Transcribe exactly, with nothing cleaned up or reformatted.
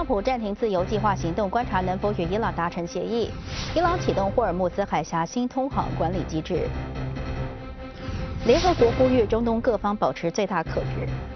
朗普暂停自由计划行动，观察能否与伊朗达成协议。伊朗启动霍尔木兹海峡新通航管理机制。联合国呼吁中东各方保持最大克制。